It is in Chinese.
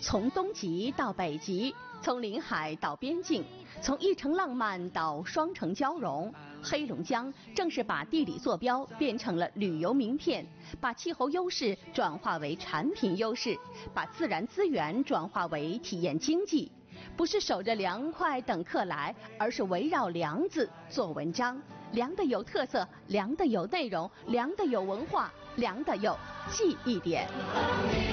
从东极到北极，从临海到边境，从一城浪漫到双城交融，黑龙江正是把地理坐标变成了旅游名片，把气候优势转化为产品优势，把自然资源转化为体验经济。不是守着凉快等客来，而是围绕梁字做文章。凉的有特色，凉的有内容，凉的有文化，凉的有记忆点。